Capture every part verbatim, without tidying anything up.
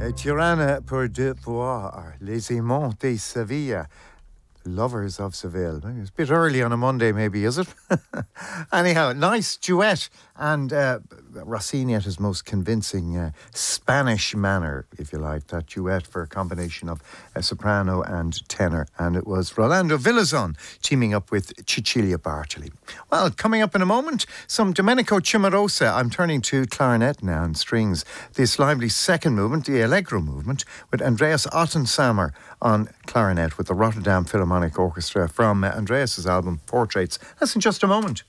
Tirana pour deux voir les aimants de Sevilla. Lovers of Seville. It's a bit early on a Monday, maybe, is it? Anyhow, nice duet. And uh, Rossini at his most convincing uh, Spanish manner, if you like, that duet for a combination of a soprano and tenor. And it was Rolando Villazon teaming up with Cecilia Bartoli. Well, coming up in a moment, some Domenico Cimarosa. I'm turning to clarinet now and strings. This lively second movement, the Allegro movement, with Andreas Ottensamer on clarinet with the Rotterdam Philharmonic Orchestra from uh, Andreas's album Portraits. That's in just a moment.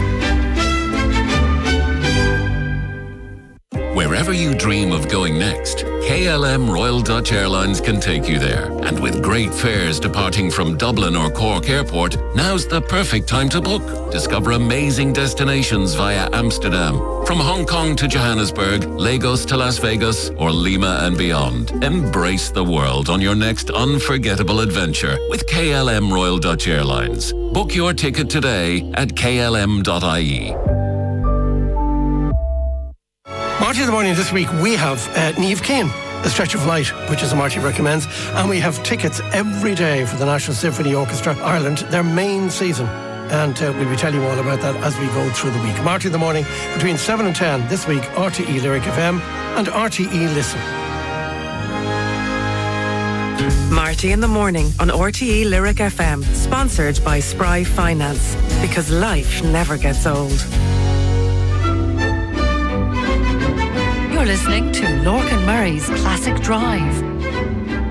Wherever you dream of going next, K L M Royal Dutch Airlines can take you there. And with great fares departing from Dublin or Cork Airport, now's the perfect time to book. Discover amazing destinations via Amsterdam. From Hong Kong to Johannesburg, Lagos to Las Vegas, or Lima and beyond. Embrace the world on your next unforgettable adventure with K L M Royal Dutch Airlines. Book your ticket today at k l m dot i e. Marty of the Morning this week, we have uh, Niamh Keane, A Stretch of Light, which is a Marty recommends, and we have tickets every day for the National Symphony Orchestra Ireland, their main season. And uh, we'll be telling you all about that as we go through the week. Marty of the Morning, between seven and ten this week, R T E Lyric F M and R T E Listen. Marty in the Morning on R T E Lyric F M, sponsored by Spry Finance, because life never gets old. You're listening to Lorcan Murray's Classic Drive.